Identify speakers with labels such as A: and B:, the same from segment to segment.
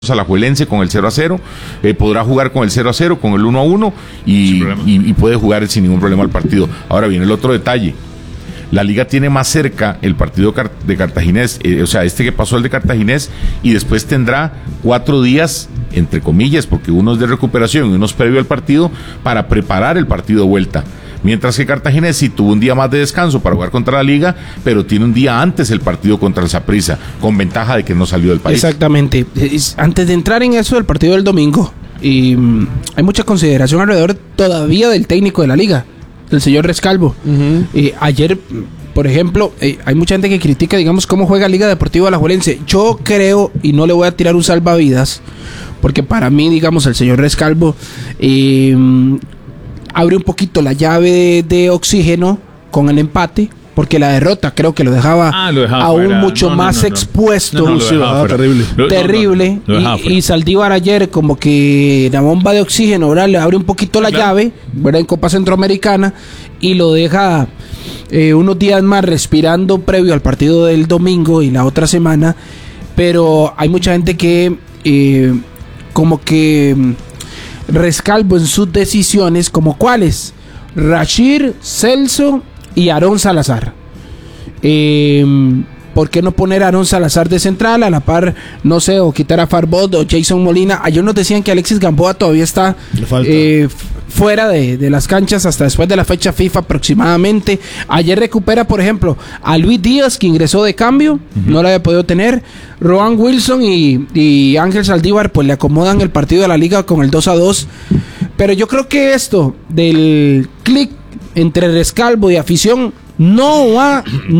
A: Alajuelense con el 0-0, podrá jugar con el 0-0, con el 1-1 y puede jugar sin ningún problema el partido. Ahora viene el otro detalle. La liga tiene más cerca el partido de Cartaginés, este que pasó el de Cartaginés, y después tendrá 4 días, entre comillas, porque uno es de recuperación y uno es previo al partido, para preparar el partido de vuelta. Mientras que Cartaginés sí tuvo un día más de descanso para jugar contra la liga, pero tiene un día antes el partido contra el Saprissa, con ventaja de que no salió del país.
B: Exactamente. Antes de entrar en eso del partido del domingo, hay mucha consideración alrededor todavía del técnico de la liga, el señor Rescalvo. Ayer, por ejemplo, hay mucha gente que critica, digamos, cómo juega Liga Deportiva Alajuelense. Yo creo, y no le voy a tirar un salvavidas, porque para mí, digamos, el señor Rescalvo abre un poquito la llave de oxígeno con el empate, porque la derrota creo que lo dejaba aún fuera. Mucho más expuesto. Terrible. Y Saldívar ayer como que la bomba de oxígeno, ¿verdad? Le abre un poquito la llave, ¿verdad? En Copa Centroamericana, y lo deja unos días más respirando previo al partido del domingo y la otra semana. Pero hay mucha gente que como que Rescalvo en sus decisiones, como cuáles: Rashir, Celso y Aarón Salazar. ¿Por qué no poner a Aarón Salazar de central a la par, no sé, o quitar a Farbod o Jason Molina? Ayer nos decían que Alexis Gamboa todavía está fuera de las canchas hasta después de la fecha FIFA aproximadamente. Ayer recupera, por ejemplo, a Luis Díaz, que ingresó de cambio, no lo había podido tener. Rohan Wilson y Ángel Saldívar pues le acomodan el partido de la liga con el 2-2. Pero yo creo que esto del clic entre Rescalvo y afición no va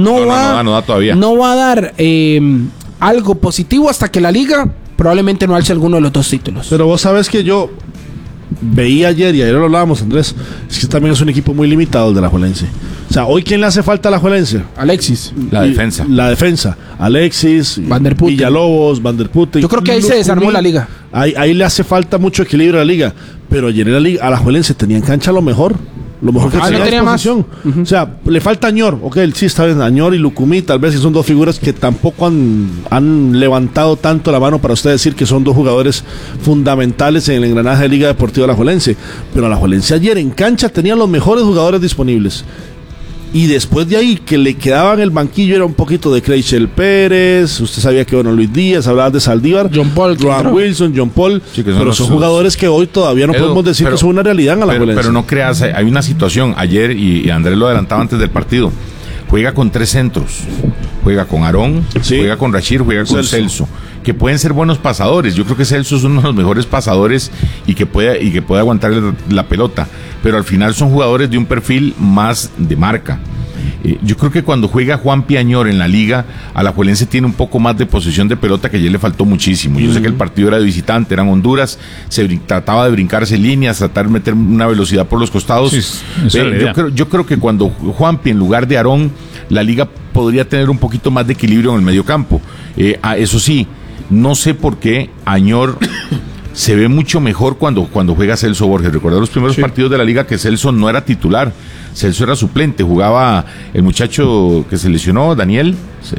B: a dar algo positivo hasta que la liga probablemente no alce alguno de los 2 títulos.
C: Pero vos sabes que yo veía ayer, y ayer lo hablábamos, Andrés, es que también es un equipo muy limitado el de Alajuelense. O sea, hoy, ¿quién le hace falta a Alajuelense?
B: Alexis.
A: La defensa. Alexis,
B: Van der Putten,
C: Villalobos, Van der Putten.
B: Yo creo que ahí se desarmó la liga.
C: Ahí le hace falta mucho equilibrio a la liga. Pero ayer en la liga, Alajuelense tenía en cancha lo mejor que tenía más. O sea, le falta Añor, sí está bien, Añor y Lucumí, tal vez son 2 figuras que tampoco han levantado tanto la mano para usted decir que son 2 jugadores fundamentales en el engranaje de Liga Deportiva Alajuelense. Pero Alajuelense ayer en cancha tenía los mejores jugadores disponibles. Y después de ahí, que le quedaba en el banquillo era un poquito de Creichel Pérez, usted sabía que Luis Díaz, hablaba de Saldívar,
B: John Paul,
C: Rohan Wilson, John Paul, pero son jugadores que hoy todavía no podemos decir que son una realidad en Alajuelense.
A: Pero no creas, hay una situación, ayer, y Andrés lo adelantaba antes del partido, juega con 3 centros, juega con Aarón, juega con Rashir, juega con Celso, que pueden ser buenos pasadores. Yo creo que Celso es uno de los mejores pasadores y que puede aguantar la pelota, pero al final son jugadores de un perfil más de marca. Yo creo que cuando juega Juan Piañor en la liga, Alajuelense tiene un poco más de posesión de pelota, que ayer le faltó muchísimo. Yo sé que el partido era de visitante, eran Honduras, trataba de brincarse líneas, tratar de meter una velocidad por los costados. Yo creo que cuando Juanpi en lugar de Aarón, la liga podría tener un poquito más de equilibrio en el medio campo. Eso sí, no sé por qué Añor se ve mucho mejor cuando juega Celso Borges. Recordé los primeros partidos de la liga que Celso no era titular, Celso era suplente, jugaba el muchacho que se lesionó, Daniel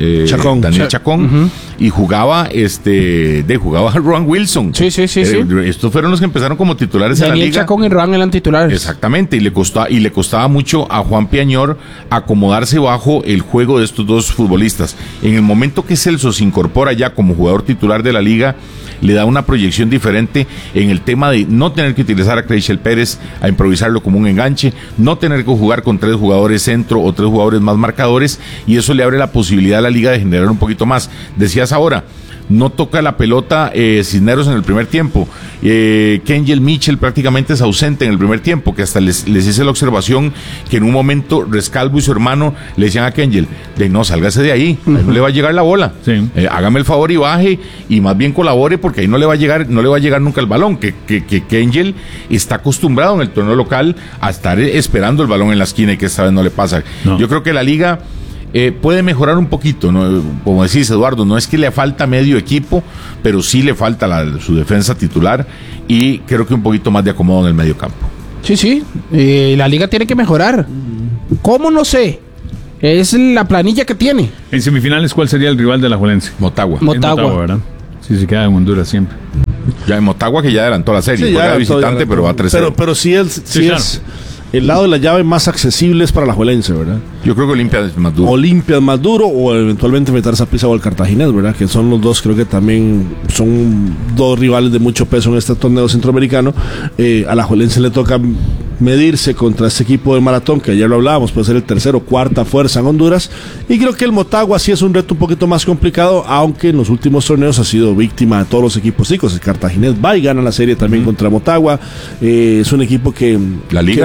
A: Chacón, y jugaba Rohan Wilson. Estos fueron los que empezaron como titulares en la liga.
B: Daniel Chacón y Rohan eran titulares.
A: Exactamente, y le costaba mucho a Juan Piañor acomodarse bajo el juego de estos 2 futbolistas. En el momento que Celso se incorpora ya como jugador titular de la liga, le da una proyección diferente en el tema de no tener que utilizar a Creichel Pérez, a improvisarlo como un enganche, no tener que jugar con 3 jugadores centro o 3 jugadores más marcadores, y eso le abre la posibilidad a la liga de generar un poquito más. Decías ahora, no toca la pelota Cisneros en el primer tiempo. Kenjel Mitchell prácticamente es ausente en el primer tiempo, que hasta les hice la observación que en un momento Rescalvo y su hermano le decían a Kenjel, no, sálgase de ahí no le va a llegar la bola. Hágame el favor y baje, y más bien colabore, porque ahí no le va a llegar nunca el balón, que Kenjel está acostumbrado en el torneo local a estar esperando el balón en la esquina, y que esta vez no le pasa. Yo creo que la liga puede mejorar un poquito, ¿no? Como decís, Eduardo, no es que le falta medio equipo, pero sí le falta su defensa titular, y creo que un poquito más de acomodo en el medio campo.
B: La liga tiene que mejorar. ¿Cómo? No sé. Es la planilla que tiene.
D: En semifinales, ¿cuál sería el rival de Alajuelense?
A: Motagua,
D: ¿verdad? Sí, se queda en Honduras siempre.
A: Ya en Motagua, que ya adelantó la serie, juega visitante, pero va 3-0.
C: Pero sí es el lado de la llave más accesible es para la Alajuelense, ¿verdad?
A: Yo creo que Olimpia es más duro.
C: Olimpia es más duro, o eventualmente meter Saprissa o el Cartaginés, ¿verdad? Que son los dos, creo que también son dos rivales de mucho peso en este torneo centroamericano. A la Alajuelense le toca medirse contra este equipo del Maratón, que ayer lo hablábamos, puede ser el tercero, cuarta fuerza en Honduras, y creo que el Motagua sí es un reto un poquito más complicado, aunque en los últimos torneos ha sido víctima de todos los equipos chicos. El Cartaginés va y gana la serie también contra Motagua. Es un equipo que
A: la Liga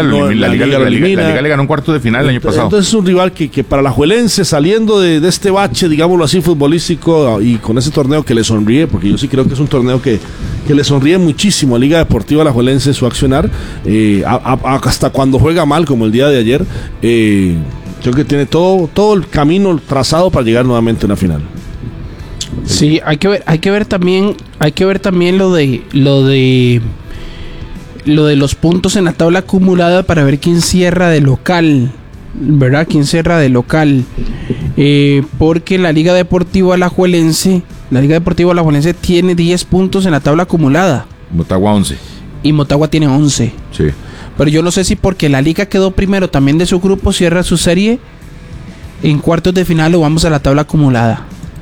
A: le ganó un cuarto de final el año pasado.
C: Entonces es un rival que para la Alajuelense, saliendo de este bache, digámoslo así, futbolístico, y con ese torneo que le sonríe, porque yo sí creo que es un torneo que le sonríe muchísimo a Liga Deportiva Alajuelense su accionar, hasta cuando juega mal, como el día de ayer. Creo que tiene todo el camino trazado para llegar nuevamente a una final.
B: Sí, hay que ver también lo de los puntos en la tabla acumulada para ver quién cierra de local, ¿verdad? Quién cierra de local, porque la Liga Deportiva Alajuelense tiene 10 puntos en la tabla acumulada.
A: Motagua 11.
B: Y Motagua tiene 11.
A: Sí.
B: Pero yo no sé si porque la Liga quedó primero también de su grupo, cierra su serie en cuartos de final o vamos a la tabla acumulada.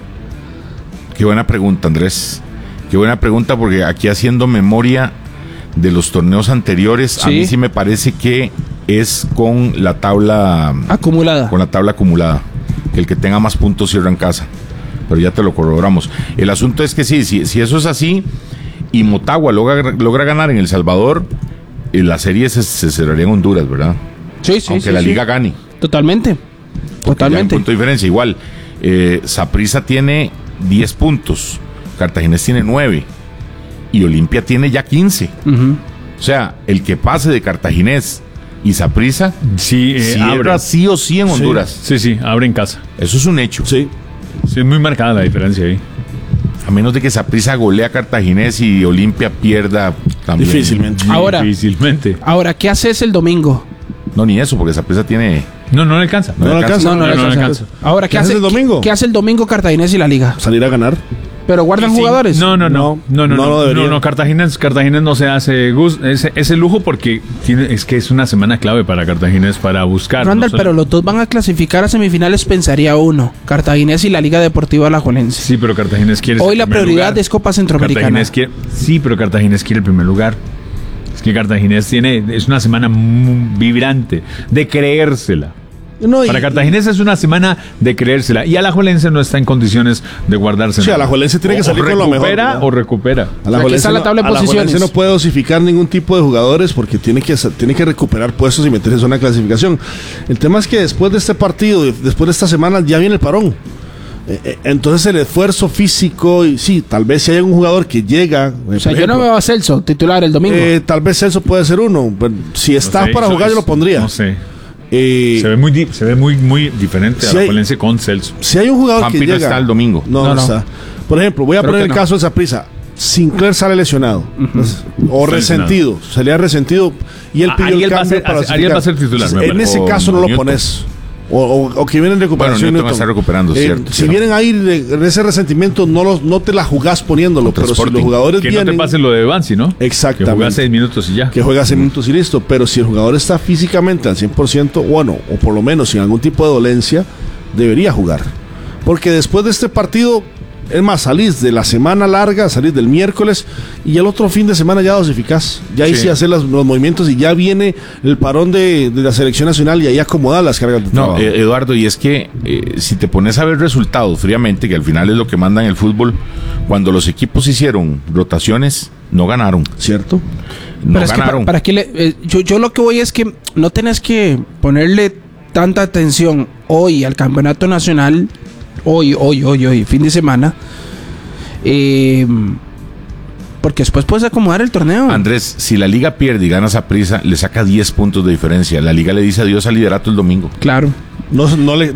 A: Qué buena pregunta, Andrés. Qué buena pregunta, porque aquí haciendo memoria de los torneos anteriores, sí, a mí sí me parece que es con la tabla acumulada. Con la tabla acumulada. Que el que tenga más puntos cierra en casa. Pero ya te lo corroboramos. El asunto es que si eso es así y Motagua logra ganar en El Salvador, la serie se cerraría en Honduras, ¿verdad?
B: Sí.
A: Aunque la Liga gane.
B: Totalmente.
A: Un punto de diferencia. Igual, Saprissa tiene 10 puntos, Cartaginés tiene 9 y Olimpia tiene ya 15. O sea, el que pase de Cartaginés y Saprissa cierra sí o sí en Honduras.
D: Sí, abre en casa.
A: Eso es un hecho.
C: Sí,
D: es muy marcada la diferencia ahí.
A: A menos de que Saprissa golea a Cartaginés y Olimpia pierda también.
C: Difícilmente.
B: Ahora, ¿qué haces el domingo?
A: No, ni eso, porque Saprissa tiene...
D: No le alcanza.
C: No le alcanza.
B: Ahora, ¿qué hace el domingo? ¿Qué hace el domingo Cartaginés y la Liga?
C: Salir a ganar.
B: ¿Pero guardan jugadores?
D: No, Cartaginés no se hace ese lujo porque es que es una semana clave para Cartaginés para buscar.
B: Randall, pero los dos van a clasificar a semifinales, pensaría uno. Cartaginés y la Liga Deportiva Alajuelense.
D: Sí, pero Cartaginés quiere
B: hoy la prioridad lugar. Es Copa Centroamericana.
D: Pero Cartaginés quiere el primer lugar. Es que Cartaginés es una semana muy vibrante de creérsela. Para Cartaginés es una semana de creérsela y Alajuelense no está en condiciones de guardarse.
C: Sí, Alajuelense tiene que salir con lo mejor.
D: O recupera.
C: Alajuelense no puede dosificar ningún tipo de jugadores porque tiene que recuperar puestos y meterse en zona de clasificación. El tema es que después de este partido, después de esta semana, ya viene el parón. Entonces el esfuerzo físico, y sí, tal vez si hay un jugador que llega,
B: o sea, yo no veo a Celso titular el domingo.
C: Tal vez Celso puede ser uno, pero si está para jugar yo lo pondría.
D: No sé. Se ve muy diferente a la Alajuelense con Celso.
C: Si hay un jugador
A: Pampino
C: que llega,
A: está el domingo.
C: No está. Por ejemplo, voy a poner el caso de Saprissa. Sinclair sale lesionado o resentido, salía resentido y él pidió el cambio
D: Ariel va a ser titular.
C: En ese caso no lo pones. O que vienen en recuperación.
A: Bueno, está recuperando, cierto.
C: Si vienen ahí en ese resentimiento, no te la jugás poniéndolo. Pero si los jugadores
D: que
C: vienen,
D: no te pase lo de Bansi, ¿no?
C: Exactamente.
D: Que juega 6 minutos y ya.
C: Que juega 6 minutos y listo. Pero si el jugador está físicamente al 100%, bueno, o por lo menos sin algún tipo de dolencia, debería jugar. Porque después de este partido, es más, salís de la semana larga, salís del miércoles y el otro fin de semana ya dosificás. Ya ahí sí hacer los movimientos y ya viene el parón de la selección nacional y ahí acomodar las cargas de trabajo.
A: Eduardo, y es que si te pones a ver resultados fríamente, que al final es lo que manda en el fútbol, cuando los equipos hicieron rotaciones, no ganaron.
C: ¿Cierto?
A: No
B: pero
A: ganaron.
B: Es que para qué yo lo que voy es que no tenés que ponerle tanta atención hoy al campeonato nacional. Hoy, fin de semana. Porque después puedes acomodar el torneo.
A: Andrés, si la Liga pierde y gana Saprissa, le saca 10 puntos de diferencia. La Liga le dice adiós al liderato el domingo.
B: Claro.
A: No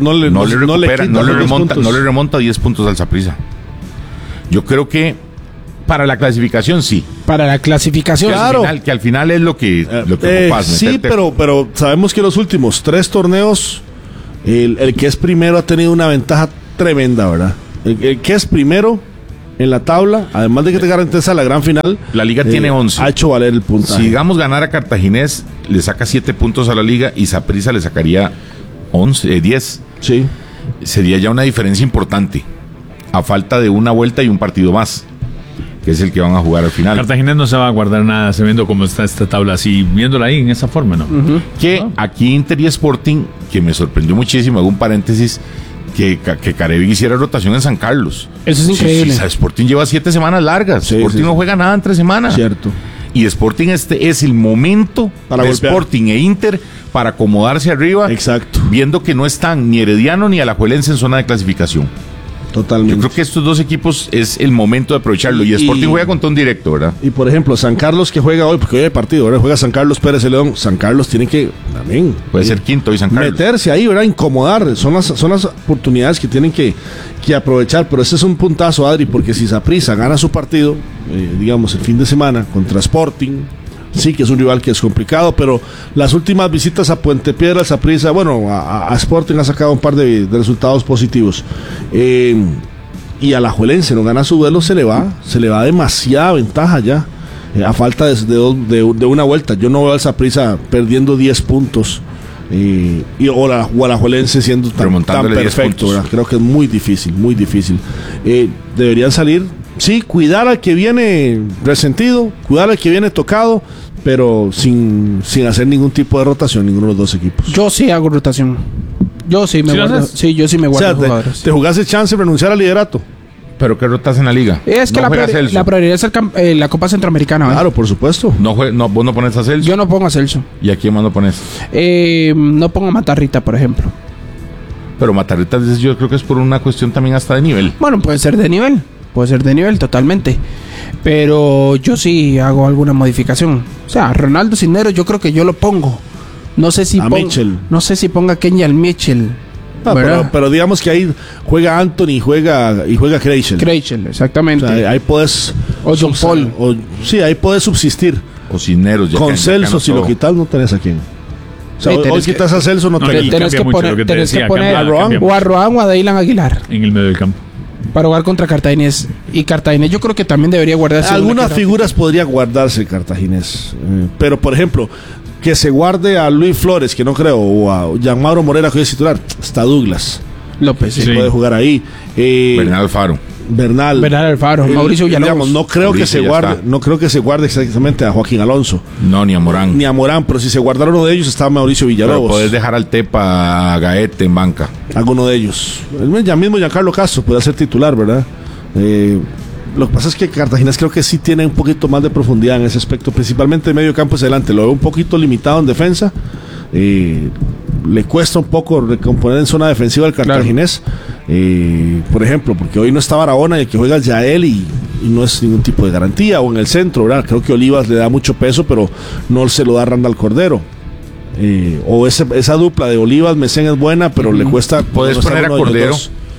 A: le remonta 10 puntos al Saprissa. Yo creo que para la clasificación sí.
B: Para la clasificación,
A: claro. Que al final es lo que pasa.
C: Sí, pero sabemos que los últimos 3 torneos, el que es primero ha tenido una ventaja tremenda, ¿verdad? El que es primero en la tabla, además de que te garantiza la gran final.
A: La liga tiene 11.
C: Ha hecho valer el puntaje.
A: Si digamos ganar a Cartaginés, le saca 7 puntos a la liga y Saprissa le sacaría 10.
C: Sí.
A: Sería ya una diferencia importante, a falta de una vuelta y un partido más, que es el que van a jugar al final.
D: Cartaginés no se va a guardar nada, se viendo cómo está esta tabla así, viéndola ahí en esa forma, ¿no?
A: Que aquí Inter y Sporting, que me sorprendió muchísimo, hago un paréntesis, que Carevi hiciera rotación en San Carlos.
B: Eso es increíble.
A: Sporting lleva 7 semanas largas.
C: Sí,
A: Sporting no juega nada en 3 semanas.
C: Cierto.
A: Y Sporting es el momento
C: para
A: de
C: golpear.
A: Sporting e Inter para acomodarse arriba.
C: Exacto.
A: Viendo que no están ni Herediano ni Alajuelense en zona de clasificación.
C: Totalmente.
A: Yo creo que estos dos equipos es el momento de aprovecharlo. Y Sporting juega con ton directo, ¿verdad?
C: Y por ejemplo, San Carlos que juega hoy, porque hoy hay partido, ahora juega San Carlos Pérez de León. San Carlos tiene que también
A: Puede ser quinto y San Carlos.
C: meterse ahí, ¿verdad? Incomodar. Son las oportunidades que tienen que aprovechar. Pero ese es un puntazo, Adri, porque si Saprissa gana su partido, digamos, el fin de semana contra Sporting, sí que es un rival que es complicado, pero las últimas visitas a Puente Piedra, Saprissa, bueno, a Sporting ha sacado un par de resultados positivos. Y a Alajuelense no gana su duelo, se le va demasiada ventaja ya, a falta de una vuelta. Yo no veo al Saprissa perdiendo 10 puntos o Alajuelense siendo tan perfecto, ¿verdad? Creo que es muy difícil, muy difícil. Deberían salir. Sí, cuidar al que viene resentido, cuidar al que viene tocado, pero sin hacer ningún tipo de rotación, ninguno de los dos equipos.
B: Yo sí hago rotación. Yo sí me guardo. Sí, yo sí me guardo jugadores.
C: Te jugás el chance de renunciar al liderato.
A: ¿Pero qué rotas en la liga?
B: Es que
A: no
B: la prioridad es la Copa Centroamericana.
C: Claro, por supuesto.
A: Vos no pones a Celso.
B: Yo no pongo a Celso.
A: ¿Y a quién más no pones?
B: No pongo a Matarrita, por ejemplo.
A: Pero Matarrita yo creo que es por una cuestión también hasta de nivel.
B: Bueno, puede ser de nivel totalmente, pero yo sí hago alguna modificación. O sea, Ronaldo Cisneros yo creo que yo lo pongo. No sé si ponga a Kenyan Mitchell.
C: Pero digamos que ahí juega Anthony y juega
B: Krejcel, exactamente.
C: O sea, ahí puedes
B: o John Paul.
C: Ahí puedes subsistir.
A: O Cisneros.
C: Con Celso, si lo quitas, no tenés a quién. O sea, hoy quitas a Celso, no tenés.
B: Tenés que poner a Rohan o a Dylan Aguilar
D: en el medio del campo
B: para jugar contra Cartaginés. Y Cartaginés yo creo que también debería guardarse.
C: Algunas figuras podría guardarse Cartaginés, pero por ejemplo, que se guarde a Luis Flores, que no creo, o a Gianmauro Morera, que es titular. Está Douglas
B: López,
C: sí. Puede jugar ahí.
A: Bernal Alfaro.
B: Bernal Alfaro, Mauricio Villalobos.
C: No creo que se guarde exactamente a Joaquín Alonso.
A: No, ni a Morán.
C: Pero si se guardara uno de ellos, estaba Mauricio Villalobos.
A: Pero podés dejar al Tepa, a Gaete en banca.
C: Alguno de ellos. Ya mismo Giancarlo Castro puede ser titular, ¿verdad? Lo que pasa es que Cartaginés creo que sí tiene un poquito más de profundidad en ese aspecto, principalmente de medio campo hacia adelante. Lo veo un poquito limitado en defensa. Le cuesta un poco recomponer en zona defensiva al Cartaginés. Claro. Por ejemplo, porque hoy no está Barahona y el que juega es Yael y no es ningún tipo de garantía. O en el centro, ¿verdad? Creo que Olivas le da mucho peso, pero no se lo da Randall Cordero. O esa dupla de Olivas Mesén es buena, pero le cuesta.
A: Puedes poner a Cordero.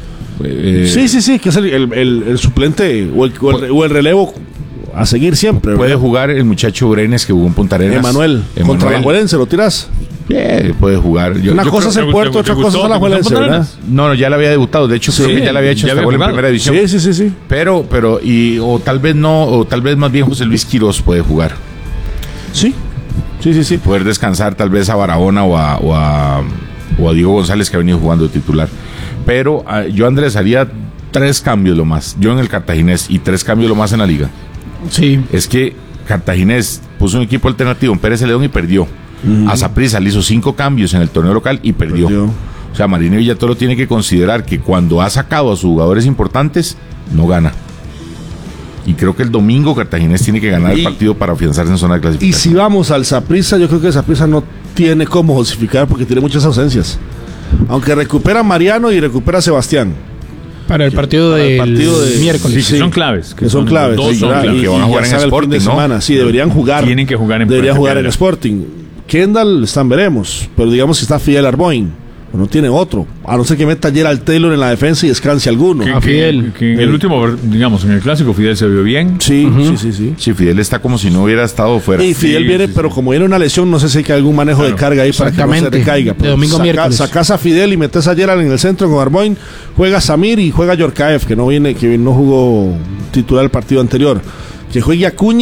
C: Sí, que es el suplente o el relevo a seguir siempre.
A: Puede jugar el muchacho Brenes que jugó en Punta Arenas.
C: Emanuel. Contra la Alajuelense, ¿lo tirás?
A: Puede jugar.
C: Una cosa es el Puerto, otra cosa es la Alajuelense, ¿verdad?
A: No, ya la había debutado. De hecho, creo que ya la había hecho hasta gol en primera división.
C: Sí.
A: Pero, o tal vez no, o tal vez más bien José Luis Quirós puede jugar.
C: Sí.
A: Poder descansar tal vez a Barahona o a Diego González, que ha venido jugando de titular. Pero yo, Andrés, haría 3 cambios lo más. Yo en el Cartaginés y 3 cambios lo más en la liga.
B: Sí.
A: Es que Cartaginés puso un equipo alternativo en Pérez León y perdió. A Saprissa le hizo 5 cambios en el torneo local y perdió. O sea, Marino Villatoro tiene que considerar que cuando ha sacado a sus jugadores importantes, no gana. Y creo que el domingo Cartaginés tiene que ganar el partido para afianzarse en zona de clasificación.
C: Y si vamos al Saprissa, yo creo que Saprissa no tiene cómo justificar porque tiene muchas ausencias. Aunque recupera Mariano y recupera Sebastián.
B: Para el partido de miércoles.
D: Sí, que son claves.
C: Que son claves.
A: Y que van a jugar en Sporting, ¿no?
C: Semana. Sí, deberían jugar.
D: Tienen que jugar en
C: Deberían jugar en Sporting. Kendall, veremos. Pero digamos que está Fidel Arboin. No tiene otro, a no ser que meta ayer al Taylor en la defensa y descanse alguno.
D: A Fidel. Que en el último, digamos, en el clásico, Fidel se vio bien.
C: Sí, sí.
A: Sí, Fidel está como si no hubiera estado fuera.
C: Y Fidel viene, pero como viene una lesión, no sé si hay que algún manejo de carga ahí para que no se recaiga.
B: De domingo a miércoles.
C: Sacás a Fidel y metes a Gerald en el centro con Arboin, juega Samir y juega Yorkaev, que no jugó titular el partido anterior. Que juegue Acuña